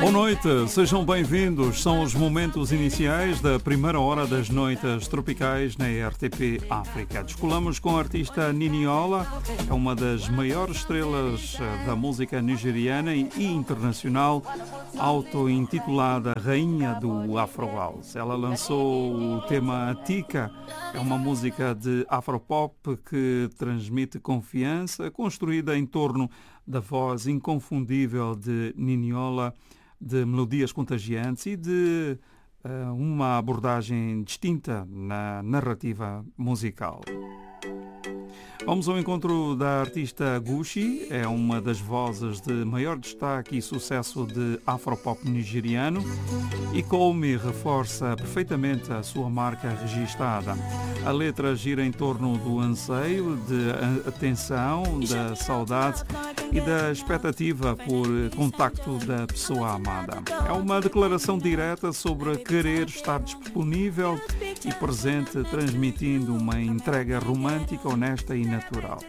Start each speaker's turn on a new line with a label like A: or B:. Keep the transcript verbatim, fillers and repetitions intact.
A: Boa noite, sejam bem-vindos. São os momentos iniciais da primeira hora das noites tropicais na R T P África. Descolamos com a artista Niniola, é uma das maiores estrelas da música nigeriana e internacional, auto-intitulada Rainha do Afro House. Ela lançou o tema Atika, é uma música de afropop que transmite confiança, construída em torno da voz inconfundível de Niniola, de melodias contagiantes e de uh, uma abordagem distinta na narrativa musical. Vamos ao encontro da artista Gucci, é uma das vozes de maior destaque e sucesso de afropop nigeriano, e Colme reforça perfeitamente a sua marca registada. A letra gira em torno do anseio, de atenção, da saudade e da expectativa por contacto da pessoa amada. É uma declaração direta sobre querer estar disponível e presente, transmitindo uma entrega romântica, honesta e natural.